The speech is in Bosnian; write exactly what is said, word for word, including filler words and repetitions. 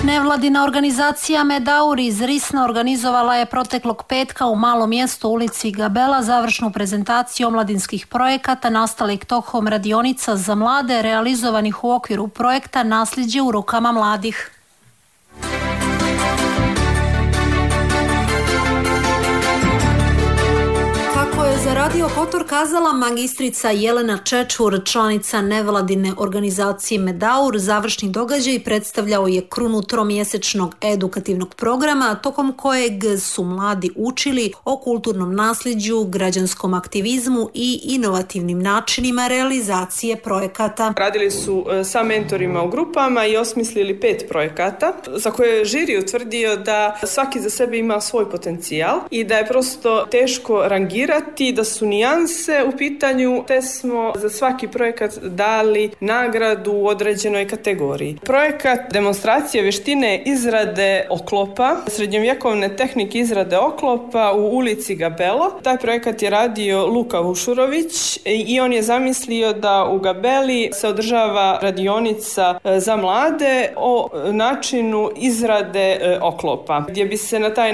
Nevladina organizacija Medaur iz Risna organizovala je proteklog petka u malom mjestu ulici Gabela završnu prezentaciju omladinskih projekata nastalih tokom radionica za mlade realizovanih u okviru projekta Nasljeđe u rukama mladih. Za Radio Kotor kazala magistrica Jelena Čečur, članica nevladine organizacije Medaur, završni događaj predstavljao je krunu tromjesečnog edukativnog programa tokom kojeg su mladi učili o kulturnom nasljeđu, građanskom aktivizmu i inovativnim načinima realizacije projekata. Radili su sa mentorima u grupama i osmislili pet projekata za koje je žiri utvrdio da svaki za sebe ima svoj potencijal i da je prosto teško rangirati, da su nijanse u pitanju, te smo za svaki projekat dali nagradu u određenoj kategoriji. Projekat demonstracije vještine izrade oklopa, srednjovjekovne tehnike izrade oklopa u ulici Gabelo. Taj projekat je radio Luka Vušurović i on je zamislio da u Gabeli se održava radionica za mlade o načinu izrade oklopa, gdje bi se na taj